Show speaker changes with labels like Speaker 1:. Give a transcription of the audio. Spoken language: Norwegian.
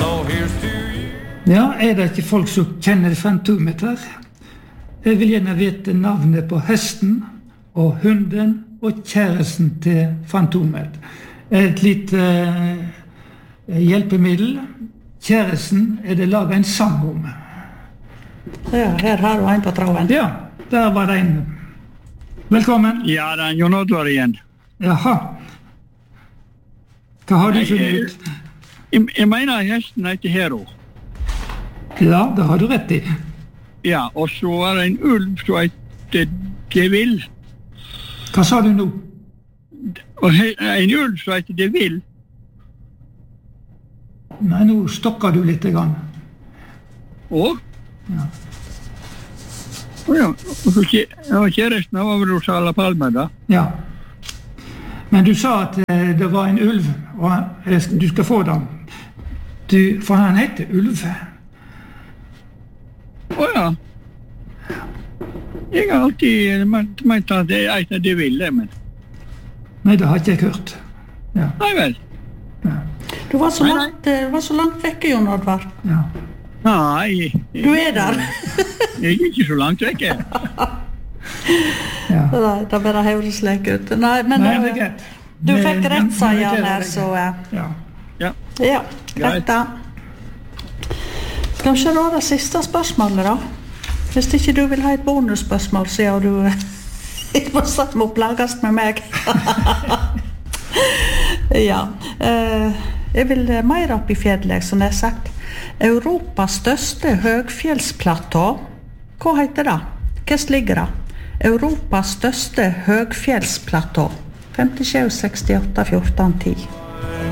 Speaker 1: So here's to you.
Speaker 2: Ja, det ikke folk som kjenner Fantomet her? Jeg vil gjerne vite navnet på hesten og hunden og kjæresten til Fantomet. Et lite hjelpemiddel. Kjæresten det laget en sang om.
Speaker 3: Ja, her har du en på traven.
Speaker 2: Ja, der var det en. Velkommen.
Speaker 4: Ja, det Jon Oddvar igjen.
Speaker 2: Jaha. Hva har du funnet ut?
Speaker 4: Jeg mener hesten heter Hero.
Speaker 2: Ja, det har du rett i.
Speaker 4: Ja, og så var det en ulv som heter Devil.
Speaker 2: Hva sa du nå?
Speaker 4: Og en ulv som heter Devil.
Speaker 2: Nei, nå stokker du litt grann.
Speaker 4: Og?
Speaker 2: Ja.
Speaker 4: Ja, og så kjæresten var vel hos Alla Palme da.
Speaker 2: Ja. Men du sa at det var en ulv, og du skal få den. For han heter Ulv.
Speaker 4: Åja. Jeg har alltid ment at det et av de ville, men...
Speaker 2: Nei, det har ikke jeg hørt. Ja.
Speaker 4: Nei vel.
Speaker 2: Ja.
Speaker 3: Du var så langt vekke, Jon Oddvar.
Speaker 2: Ja.
Speaker 4: Nei.
Speaker 3: Du der.
Speaker 4: Jeg ikke så langt vekk.
Speaker 2: Ja.
Speaker 3: Nei, det bare høres slik ut. Nei, men
Speaker 2: Nei, det greit.
Speaker 3: du fikk rett, sa Jan her, så...
Speaker 2: Ja.
Speaker 3: Ja, greit da. Skal vi se da det siste spørsmålet da? Hvis ikke du vil ha et bonusspørsmål, så du ikke må plagast med meg. Ja, jeg vil mer opp i fjellet, som jeg har sagt. Europas største høgfjellsplatå, hva heter det? Hva ligger det? Europas største høgfjellsplatå. 57, 68, 14, 10.